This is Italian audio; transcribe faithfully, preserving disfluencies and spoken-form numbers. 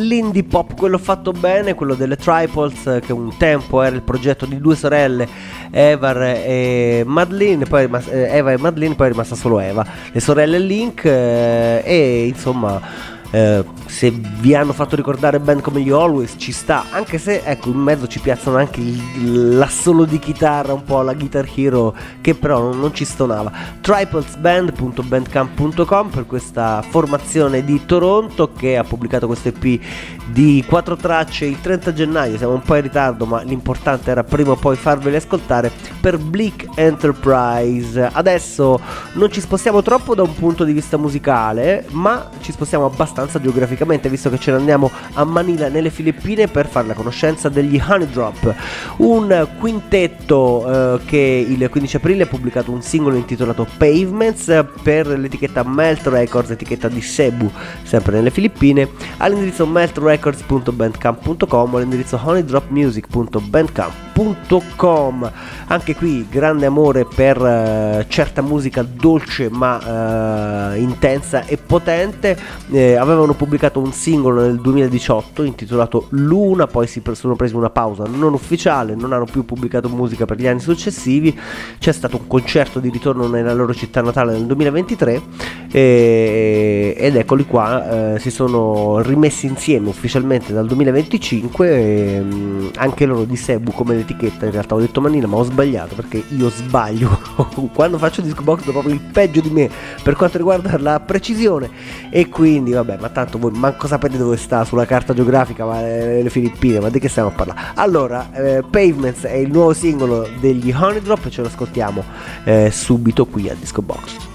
l'indie pop, quello fatto bene, quello delle Triples, che un tempo era il progetto di due sorelle, Eva e Madeline, poi rimas- Eva e Madeline, poi è rimasta solo Eva, le sorelle Link, eh, e insomma eh, se vi hanno fatto ricordare band come gli Always ci sta, anche se ecco in mezzo ci piazzano anche il, l'assolo di chitarra un po' alla Guitar Hero, che però non, non ci stonava. triplesband punto bandcamp punto com per questa formazione di Toronto che ha pubblicato questo E P di quattro tracce il trenta gennaio, siamo un po' in ritardo ma l'importante era prima o poi farveli ascoltare, per Bleak Enterprise. Adesso non ci spostiamo troppo da un punto di vista musicale, ma ci spostiamo abbastanza geograficamente, visto che ce ne andiamo a Manila nelle Filippine per fare la conoscenza degli Honey Drop, un quintetto eh, che il quindici aprile ha pubblicato un singolo intitolato Pavements per l'etichetta Melt Records, etichetta di Cebu, sempre nelle Filippine, all'indirizzo melt records punto bandcamp punto com o all'indirizzo honeydrop music punto bandcamp punto com. Anche qui grande amore per uh, certa musica dolce ma uh, intensa e potente. Eh, avevano pubblicato un singolo nel duemiladiciotto intitolato Luna, poi si pre- sono presi una pausa non ufficiale, non hanno più pubblicato musica per gli anni successivi. C'è stato un concerto di ritorno nella loro città natale nel duemilaventitré e, ed eccoli qua, eh, si sono rimessi insieme ufficialmente dal duemilaventicinque, e, anche loro di Cebu come l'etichetta. In realtà ho detto Manila ma ho sbagliato, perché io sbaglio quando faccio disco box, do proprio il peggio di me per quanto riguarda la precisione, e quindi vabbè, ma tanto voi manco sapete dove sta sulla carta geografica, ma le, le Filippine, ma di che stiamo a parlare? Allora, eh, Pavements è il nuovo singolo degli Honey Drop e ce lo ascoltiamo eh, subito qui a Disco Box.